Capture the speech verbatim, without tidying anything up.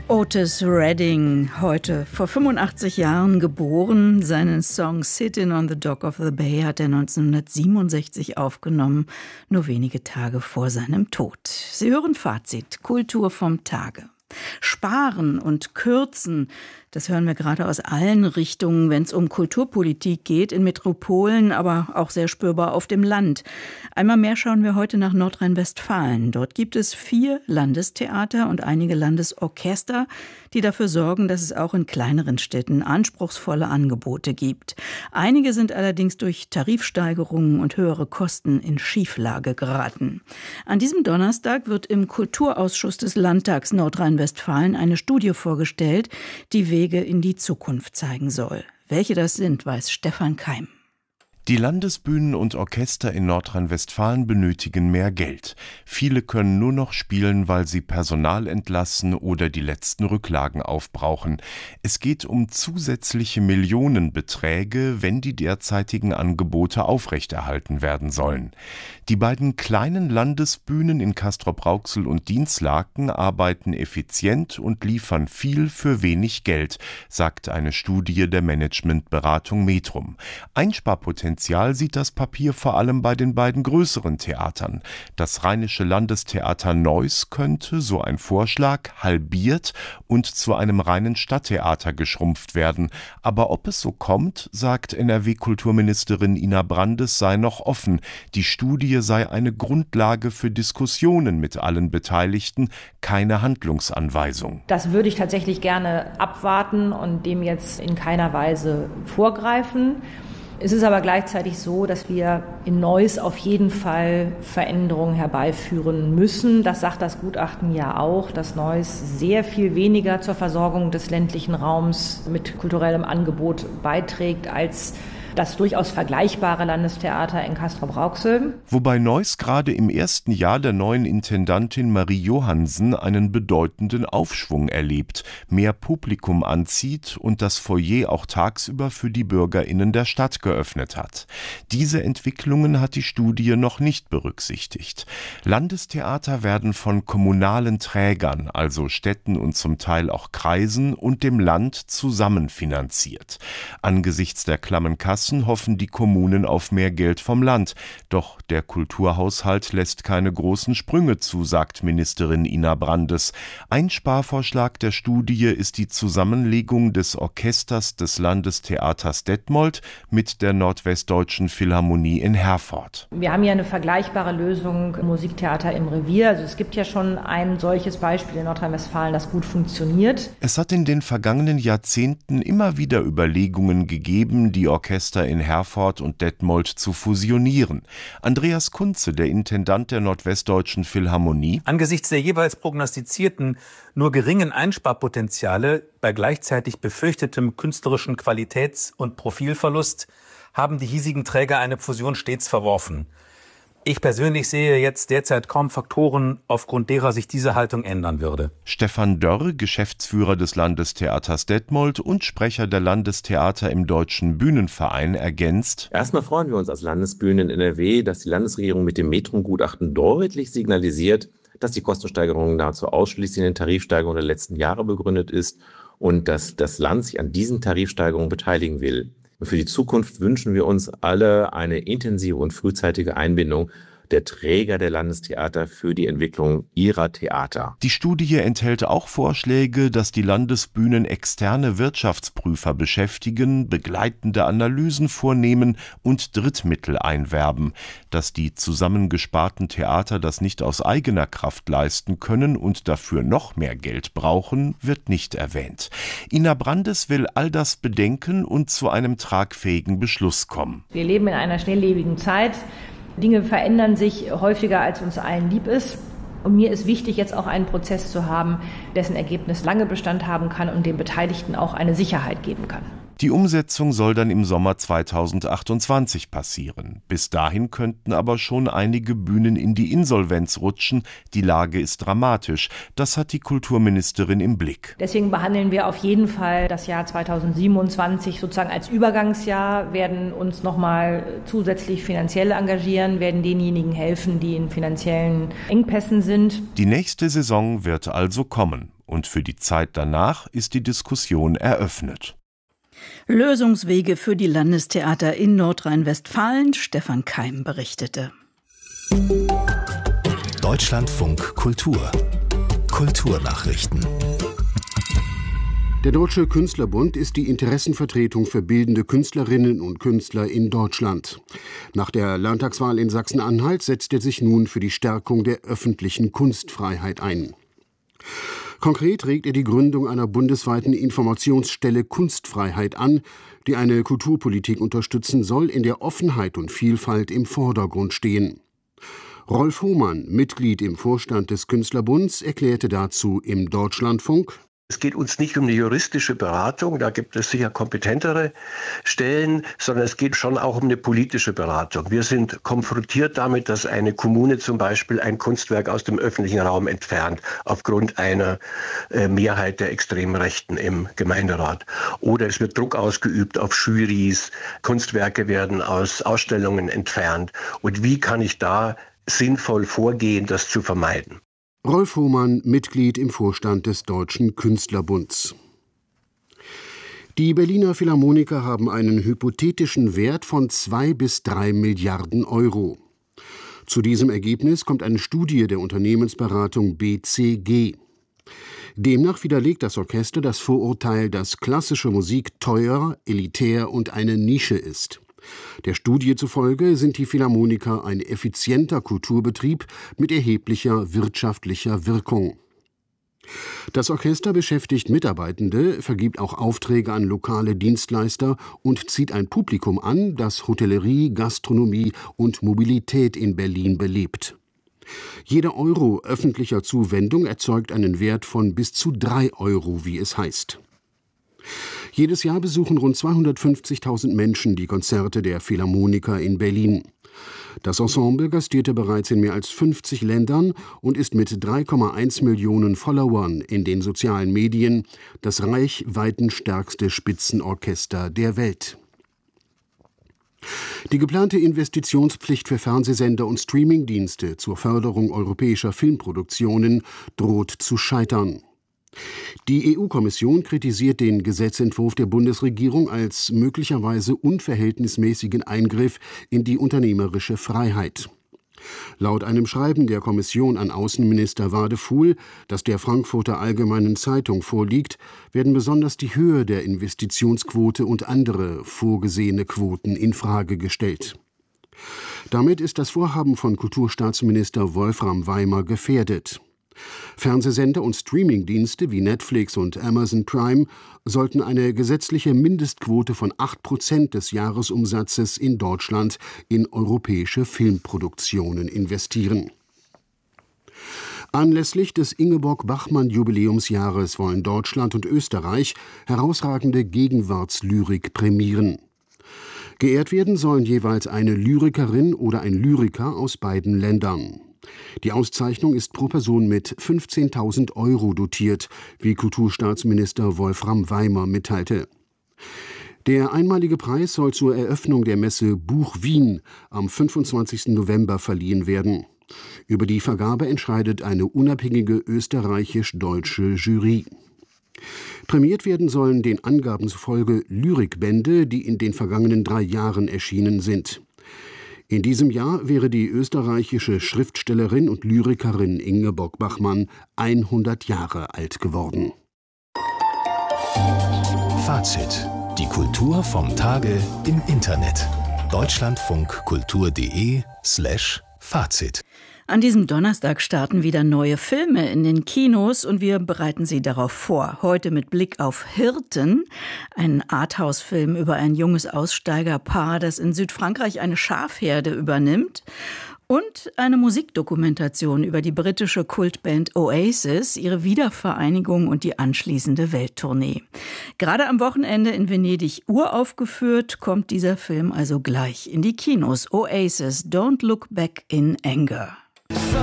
Otis Redding, heute vor fünfundachtzig Jahren geboren. Seinen Song Sitting on the Dock of the Bay hat er neunzehnhundertsiebenundsechzig aufgenommen, nur wenige Tage vor seinem Tod. Sie hören Fazit, Kultur vom Tage. Sparen und Kürzen, das hören wir gerade aus allen Richtungen, wenn es um Kulturpolitik geht, in Metropolen, aber auch sehr spürbar auf dem Land. Einmal mehr schauen wir heute nach Nordrhein-Westfalen. Dort gibt es vier Landestheater und einige Landesorchester, die dafür sorgen, dass es auch in kleineren Städten anspruchsvolle Angebote gibt. Einige sind allerdings durch Tarifsteigerungen und höhere Kosten in Schieflage geraten. An diesem Donnerstag wird im Kulturausschuss des Landtags Nordrhein-Westfalen eine Studie vorgestellt, die Wege in die Zukunft zeigen soll. Welche das sind, weiß Stefan Keim. Die Landesbühnen und Orchester in Nordrhein-Westfalen benötigen mehr Geld. Viele können nur noch spielen, weil sie Personal entlassen oder die letzten Rücklagen aufbrauchen. Es geht um zusätzliche Millionenbeträge, wenn die derzeitigen Angebote aufrechterhalten werden sollen. Die beiden kleinen Landesbühnen in Castrop-Rauxel und Dinslaken arbeiten effizient und liefern viel für wenig Geld, sagt eine Studie der Managementberatung Metrum. Einsparpotenzial sieht das Papier vor allem bei den beiden größeren Theatern. Das Rheinische Landestheater Neuss könnte, so ein Vorschlag, halbiert und zu einem reinen Stadttheater geschrumpft werden. Aber ob es so kommt, sagt N R W-Kulturministerin Ina Brandes, sei noch offen. Die Studie sei eine Grundlage für Diskussionen mit allen Beteiligten, keine Handlungsanweisung. Das würde ich tatsächlich gerne abwarten und dem jetzt in keiner Weise vorgreifen. Es ist aber gleichzeitig so, dass wir in Neuss auf jeden Fall Veränderungen herbeiführen müssen. Das sagt das Gutachten ja auch, dass Neuss sehr viel weniger zur Versorgung des ländlichen Raums mit kulturellem Angebot beiträgt als das durchaus vergleichbare Landestheater in Castrop-Rauxel. Wobei Neuss gerade im ersten Jahr der neuen Intendantin Marie Johansen einen bedeutenden Aufschwung erlebt, mehr Publikum anzieht und das Foyer auch tagsüber für die BürgerInnen der Stadt geöffnet hat. Diese Entwicklungen hat die Studie noch nicht berücksichtigt. Landestheater werden von kommunalen Trägern, also Städten und zum Teil auch Kreisen und dem Land zusammenfinanziert. Angesichts der klammen Kasse hoffen die Kommunen auf mehr Geld vom Land. Doch der Kulturhaushalt lässt keine großen Sprünge zu, sagt Ministerin Ina Brandes. Ein Sparvorschlag der Studie ist die Zusammenlegung des Orchesters des Landestheaters Detmold mit der Nordwestdeutschen Philharmonie in Herford. Wir haben ja eine vergleichbare Lösung, Musiktheater im Revier. Also es gibt ja schon ein solches Beispiel in Nordrhein-Westfalen, das gut funktioniert. Es hat in den vergangenen Jahrzehnten immer wieder Überlegungen gegeben, die Orchester in Herford und Detmold zu fusionieren. Andreas Kunze, der Intendant der Nordwestdeutschen Philharmonie: Angesichts der jeweils prognostizierten, nur geringen Einsparpotenziale bei gleichzeitig befürchtetem künstlerischen Qualitäts- und Profilverlust haben die hiesigen Träger eine Fusion stets verworfen. Ich persönlich sehe jetzt derzeit kaum Faktoren, aufgrund derer sich diese Haltung ändern würde. Stefan Dörr, Geschäftsführer des Landestheaters Detmold und Sprecher der Landestheater im Deutschen Bühnenverein, ergänzt: Erstmal freuen wir uns als Landesbühnen in N R W, dass die Landesregierung mit dem Metrum-Gutachten deutlich signalisiert, dass die Kostensteigerung nahezu ausschließlich in den Tarifsteigerungen der letzten Jahre begründet ist und dass das Land sich an diesen Tarifsteigerungen beteiligen will. Für die Zukunft wünschen wir uns alle eine intensive und frühzeitige Einbindung der Träger der Landestheater für die Entwicklung ihrer Theater. Die Studie enthält auch Vorschläge, dass die Landesbühnen externe Wirtschaftsprüfer beschäftigen, begleitende Analysen vornehmen und Drittmittel einwerben. Dass die zusammengesparten Theater das nicht aus eigener Kraft leisten können und dafür noch mehr Geld brauchen, wird nicht erwähnt. Ina Brandes will all das bedenken und zu einem tragfähigen Beschluss kommen. Wir leben in einer schnelllebigen Zeit. Dinge verändern sich häufiger, als uns allen lieb ist. Und mir ist wichtig, jetzt auch einen Prozess zu haben, dessen Ergebnis lange Bestand haben kann und den Beteiligten auch eine Sicherheit geben kann. Die Umsetzung soll dann im Sommer zweitausendachtundzwanzig passieren. Bis dahin könnten aber schon einige Bühnen in die Insolvenz rutschen. Die Lage ist dramatisch. Das hat die Kulturministerin im Blick. Deswegen behandeln wir auf jeden Fall das Jahr zweitausendsiebenundzwanzig sozusagen als Übergangsjahr, werden uns nochmal zusätzlich finanziell engagieren, werden denjenigen helfen, die in finanziellen Engpässen sind. Die nächste Saison wird also kommen. und für die Zeit danach ist die Diskussion eröffnet. Lösungswege für die Landestheater in Nordrhein-Westfalen. Stefan Keim berichtete. Deutschlandfunk Kultur. Kulturnachrichten. Der Deutsche Künstlerbund ist die Interessenvertretung für bildende Künstlerinnen und Künstler in Deutschland. Nach der Landtagswahl in Sachsen-Anhalt setzt er sich nun für die Stärkung der öffentlichen Kunstfreiheit ein. Konkret regt er die Gründung einer bundesweiten Informationsstelle Kunstfreiheit an, die eine Kulturpolitik unterstützen soll, in der Offenheit und Vielfalt im Vordergrund stehen. Rolf Hohmann, Mitglied im Vorstand des Künstlerbunds, erklärte dazu im Deutschlandfunk: Es geht uns nicht um eine juristische Beratung, da gibt es sicher kompetentere Stellen, sondern es geht schon auch um eine politische Beratung. Wir sind konfrontiert damit, dass eine Kommune zum Beispiel ein Kunstwerk aus dem öffentlichen Raum entfernt, aufgrund einer äh, Mehrheit der extremen Rechten im Gemeinderat. Oder es wird Druck ausgeübt auf Jurys, Kunstwerke werden aus Ausstellungen entfernt. Und wie kann ich da sinnvoll vorgehen, das zu vermeiden? Rolf Hohmann, Mitglied im Vorstand des Deutschen Künstlerbunds. Die Berliner Philharmoniker haben einen hypothetischen Wert von zwei bis drei Milliarden Euro. Zu diesem Ergebnis kommt eine Studie der Unternehmensberatung B C G. Demnach widerlegt das Orchester das Vorurteil, dass klassische Musik teuer, elitär und eine Nische ist. Der Studie zufolge sind die Philharmoniker ein effizienter Kulturbetrieb mit erheblicher wirtschaftlicher Wirkung. Das Orchester beschäftigt Mitarbeitende, vergibt auch Aufträge an lokale Dienstleister und zieht ein Publikum an, das Hotellerie, Gastronomie und Mobilität in Berlin belebt. Jeder Euro öffentlicher Zuwendung erzeugt einen Wert von bis zu drei Euro, wie es heißt. Jedes Jahr besuchen rund zweihundertfünfzigtausend Menschen die Konzerte der Philharmoniker in Berlin. Das Ensemble gastierte bereits in mehr als fünfzig Ländern und ist mit drei Komma eins Millionen Followern in den sozialen Medien das reichweitenstärkste Spitzenorchester der Welt. Die geplante Investitionspflicht für Fernsehsender und Streamingdienste zur Förderung europäischer Filmproduktionen droht zu scheitern. Die E U-Kommission kritisiert den Gesetzentwurf der Bundesregierung als möglicherweise unverhältnismäßigen Eingriff in die unternehmerische Freiheit. Laut einem Schreiben der Kommission an Außenminister Wadefuhl, das der Frankfurter Allgemeinen Zeitung vorliegt, werden besonders die Höhe der Investitionsquote und andere vorgesehene Quoten in Frage gestellt. Damit ist das Vorhaben von Kulturstaatsminister Wolfram Weimer gefährdet. Fernsehsender und Streamingdienste wie Netflix und Amazon Prime sollten eine gesetzliche Mindestquote von acht Prozent des Jahresumsatzes in Deutschland in europäische Filmproduktionen investieren. Anlässlich des Ingeborg-Bachmann-Jubiläumsjahres wollen Deutschland und Österreich herausragende Gegenwartslyrik prämieren. Geehrt werden sollen jeweils eine Lyrikerin oder ein Lyriker aus beiden Ländern. Die Auszeichnung ist pro Person mit fünfzehntausend Euro dotiert, wie Kulturstaatsminister Wolfram Weimer mitteilte. Der einmalige Preis soll zur Eröffnung der Messe Buch Wien am fünfundzwanzigsten November verliehen werden. Über die Vergabe entscheidet eine unabhängige österreichisch-deutsche Jury. Prämiert werden sollen den Angaben zufolge Lyrikbände, die in den vergangenen drei Jahren erschienen sind. In diesem Jahr wäre die österreichische Schriftstellerin und Lyrikerin Ingeborg Bachmann hundert Jahre alt geworden. Fazit: Die Kultur vom Tage im Internet. deutschlandfunkkultur.de slash Fazit. An diesem Donnerstag starten wieder neue Filme in den Kinos und wir bereiten Sie darauf vor. Heute mit Blick auf Hirten, ein Arthouse-Film über ein junges Aussteigerpaar, das in Südfrankreich eine Schafherde übernimmt. Und eine Musikdokumentation über die britische Kultband Oasis, ihre Wiedervereinigung und die anschließende Welttournee. Gerade am Wochenende in Venedig uraufgeführt, kommt dieser Film also gleich in die Kinos. Oasis, Don't Look Back in Anger.